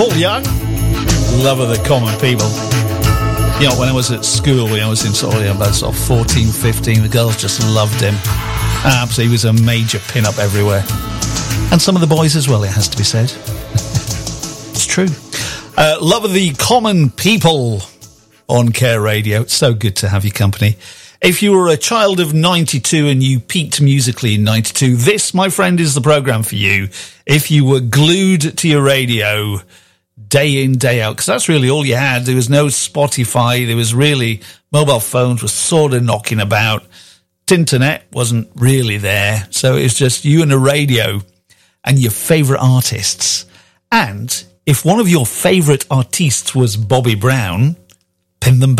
Paul Young, Love of the Common People. You know, when I was at school, when I was in sort of 14, 15, the girls just loved him. Absolutely, he was a major pin-up everywhere. And some of the boys as well, it has to be said. It's true. Love of the Common People on Care Radio. It's so good to have your company. If you were a child of 92 and you peaked musically in 92, this, my friend, is the programme for you. If you were glued to your radio day in, day out, because that's really all you had. There was no Spotify. There was really, mobile phones were sort of knocking about. Internet wasn't really there. So it was just you and the radio and your favourite artists. And if one of your favourite artists was Bobby Brown, pin them back.